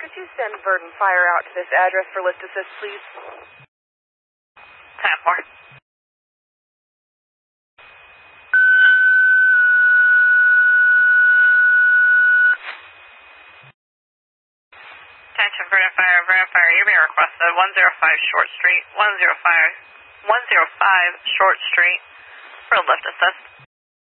could you send Verdant Fire out to this address for lift assist, please? 10-4. Attention, Verdant Fire, you're being requested 105 Short Street, 105 Short Street for lift assist.